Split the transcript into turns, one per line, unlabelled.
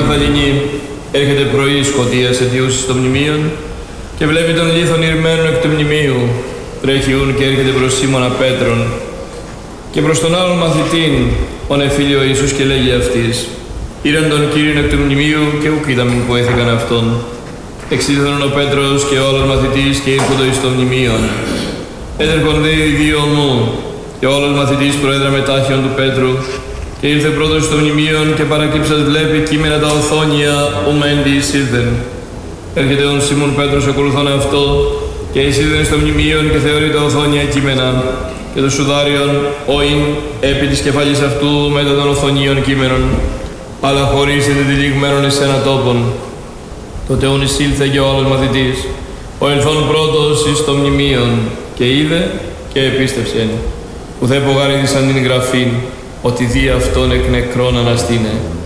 Ναφθαλινή, έρχεται πρωί σκοτίας αιτίωσης των μνημείων και βλέπει τον λίθον ηρμένον εκ του μνημείου. Τρέχει ούν και έρχεται προς Σίμωνα Πέτρον και προς τον άλλον μαθητήν, ον εφίλει ο Ιησούς και λέγει αυτής: «Ήραν τον Κύριον εκ του μνημείου και ουκ είδαμεν που έθηκαν αυτόν». Εξήλθον ο Πέτρος και όλος μαθητής και ήρχοντο εις το μνημείον. Έτερκον δε οι δύο μου και όλος μαθητής προέδρα μετάχειον του Πέτρου και ήρθε πρώτος στο μνημείον και παρακύψας βλέπει κείμενα τα οθόνια ουμέντι εισήλθεν. Έρχεται ο Σίμων Πέτρος ακολουθών αυτό και εισήλθεν στο μνημείον και θεωρεί τα οθόνια κείμενα και το σουδάριον όιν επί της κεφαλής αυτού μετά των οθονίων κείμενων, αλλά χωρίς εντετυλιγμένων εις ένα τόπον. Τότε ούν εισήλθε και ο άλλος μαθητής, ο ελθόν πρώτος εις το μνημείον και είδε και επίστευσεν. Ουδέ πογάριδισαν την γραφήν, ότι δι' αυτόν εκ νεκρών αναστήνε.